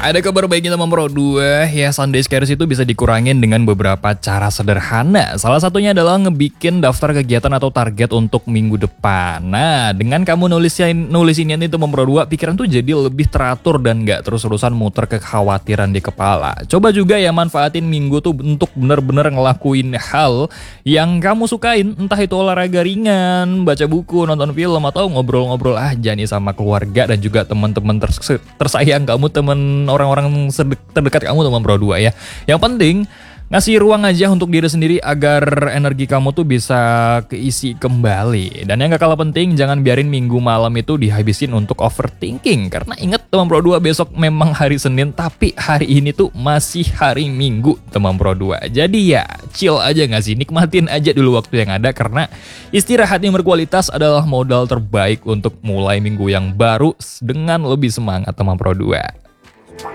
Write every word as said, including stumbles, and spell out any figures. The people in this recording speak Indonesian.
Ada kabar baiknya teman Pro dua, ya Sunday Scares itu bisa dikurangin dengan beberapa cara sederhana. Salah satunya adalah ngebikin daftar kegiatan atau target untuk minggu depan. Nah, dengan kamu nulisin nulisinnya nih teman Pro dua, pikiran tuh jadi lebih teratur dan gak terus-terusan muter kekhawatiran di kepala. Coba juga ya manfaatin minggu tuh untuk bener-bener ngelakuin hal yang kamu sukain, entah itu olahraga ringan, baca buku, nonton film, atau ngobrol-ngobrol aja nih sama keluarga dan juga teman-teman ters- tersayang kamu, temen orang-orang terdekat kamu teman Pro dua ya. Yang penting ngasih ruang aja untuk diri sendiri agar energi kamu tuh bisa keisi kembali. Dan yang gak kalah penting, jangan biarin minggu malam itu dihabisin untuk overthinking. Karena ingat teman Pro dua, besok memang hari Senin, tapi hari ini tuh masih hari Minggu teman Pro dua. Jadi ya chill aja gak sih, nikmatin aja dulu waktu yang ada. Karena istirahat yang berkualitas adalah modal terbaik untuk mulai minggu yang baru dengan lebih semangat teman Pro dua.